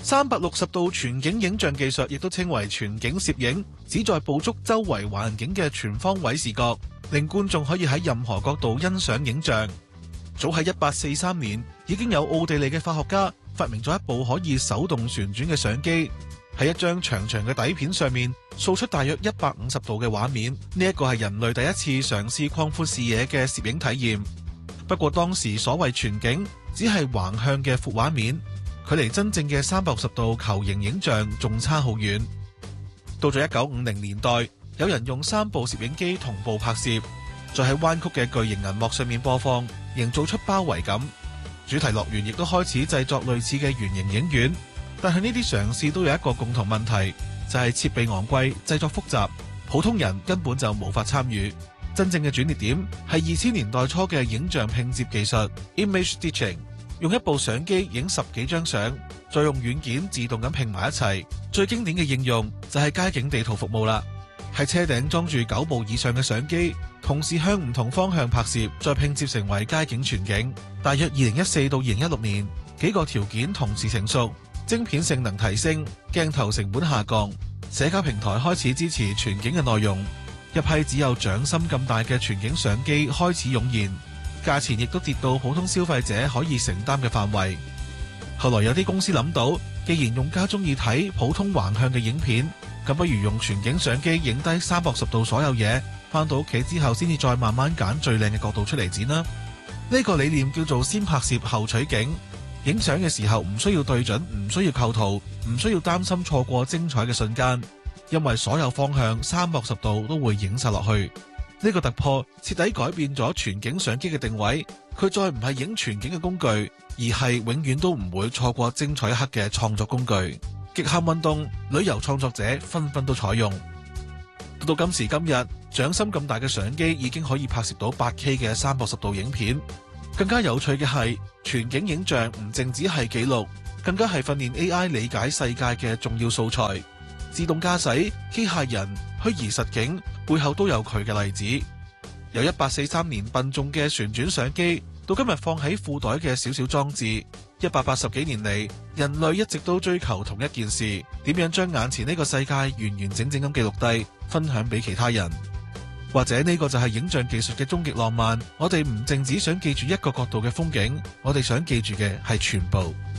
360度全景影像技術亦都稱為全景攝影，旨在捕捉周圍環境嘅全方位視覺，令觀眾可以喺任何角度欣賞影像。早喺1843年，已經有奧地利嘅化學家發明咗一部可以手動旋轉嘅相機，喺一張長長嘅底片上面掃出大約150度嘅畫面。呢一個係人類第一次嘗試擴闊視野嘅攝影體驗。不過當時所謂全景只係橫向嘅闊畫面，距離真正嘅360度球形影像仲差好遠。到咗1950年代，有人用3部攝影機同步拍攝，再喺彎曲嘅巨型銀幕上面播放，營造出包圍感。主題樂園亦都開始製作類似嘅圓形影院，但係呢啲嘗試都有一個共同問題，就係設備昂貴、製作複雜，普通人根本就無法參與。真正嘅轉捩點係2000年代初嘅影像拼接技術 （Image Stitching）。用一部相機影10幾張相，再用軟件自動咁拼埋一齊。最經典嘅應用就係街景地圖服務啦。喺車頂裝住9部以上嘅相機，同時向唔同方向拍攝，再拼接成為街景全景。大約2014到2016年，幾個條件同時成熟，晶片性能提升，鏡頭成本下降，社交平台開始支持全景嘅內容，一批只有掌心咁大嘅全景相機開始湧現。價錢亦都跌到普通消費者可以承擔嘅範圍。後來有啲公司諗到，既然用家中意睇普通橫向嘅影片，咁不如用全景相機影低360度所有嘢，返到屋企之後先至再慢慢揀最靚嘅角度出嚟剪啦。呢個理念叫做先拍攝後取景。影相嘅時候唔需要對準，唔需要構圖，唔需要擔心錯過精彩嘅瞬間，因為所有方向360度都會影晒落去。呢個突破徹底改變咗全景相機嘅定位，佢再唔係影全景嘅工具，而係永遠都唔會錯過精彩一刻嘅創作工具。極限運動、旅遊創作者紛紛都採用。到今時今日，掌心咁大嘅相機已經可以拍攝到8K 嘅360度影片。更加有趣嘅係，全景影像唔淨止係記錄，更加係訓練 AI 理解世界嘅重要素材。自動駕駛、機械人、虛擬實境背後都有佢嘅例子。由1843年笨重嘅旋轉相機，到今日放喺褲袋嘅小小裝置，180幾年嚟，人類一直都追求同一件事：點樣將眼前呢個世界完完整整咁記錄低，分享俾其他人。或者呢個就係影像技術嘅終極浪漫。我哋唔淨只想記住一個角度嘅風景，我哋想記住嘅係全部。